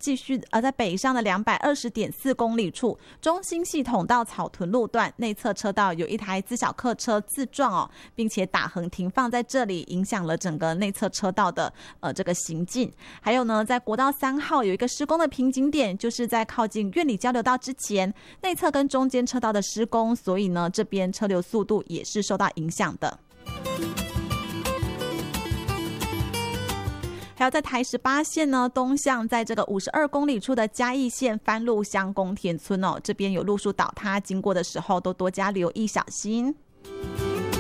继续在北上的220.4公里处，中兴系统到草屯路段内侧车道有一台自小客车自撞并且打横停放在这里，影响了整个内侧车道的这个行进。还有呢，在国道3号有一个施工的瓶颈点，就是在靠近苑里交流道之前，内侧跟中间车道的施工，所以呢这边车流速度也是受到影响的。还有在台18线呢，东向在这个52公里处的嘉义县番路乡宫田村这边有路树倒塌，经过的时候都多加留意小心。